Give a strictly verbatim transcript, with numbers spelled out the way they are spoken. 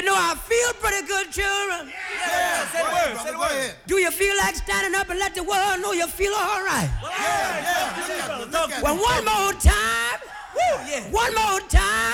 You know I feel pretty good, children. Yeah, yeah, say the word, say the word. Do you feel like standing up and let the world know you feel all right? Yeah, yeah. Look at me, look at me. Well, one more time. Woo, yeah. One more time.